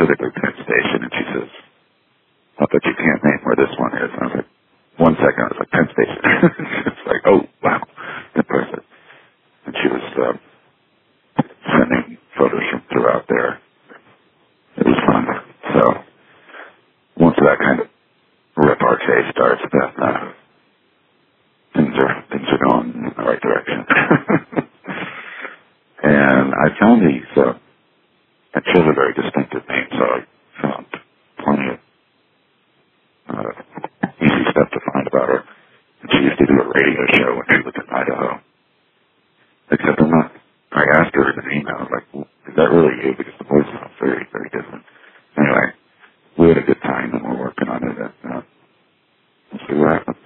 specifically Penn Station, and she says, "I bet you can't name where this one is." And I was like, 1 second, I was like, Penn Station. It's like, oh, wow, impressive. And she was sending photos from throughout there. It was fun. So once that kind of repartee starts, then things are going in the right direction. And I found and she has a very distinctive name, so I found plenty of easy stuff to find about her. And she used to do a radio show when she lived in Idaho. Except I asked her in an email, I was like, well, is that really you? Because the voice sounds very, very different. Anyway, we had a good time and we're working on it. And, we'll see what happens.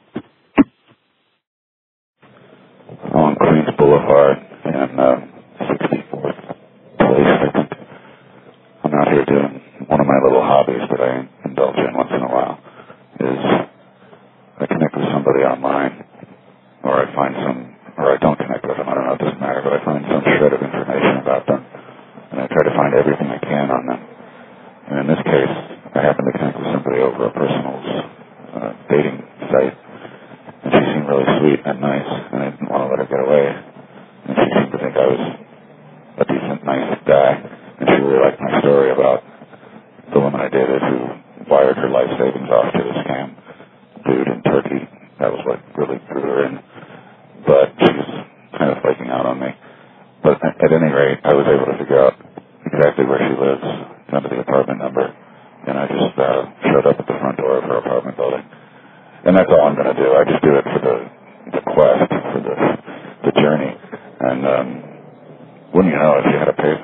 On Queens Boulevard and 64th Place, I think. I'm out here doing one of my little hobbies that I indulge in once in a while is I connect with somebody online, or I don't connect with them, I don't know, it doesn't matter, but I find some shred of information about them, and I try to find everything I can on them. And in this case, I happened to connect with somebody over a personal dating site, and she seemed really sweet and nice, and I didn't want to let her get away. And she seemed to think I was a decent, nice guy, and she really liked my story about the woman I dated who wired her life savings off to the scam dude in Turkey. That was what really drew her in. But she was kind of flaking out on me. But at any rate, I was able to figure out exactly where she lives, down to the apartment number, and I just showed up at the front door of her apartment building. And that's all I'm going to do. I just do it for the quest, for the journey. And wouldn't you know, if you had a pay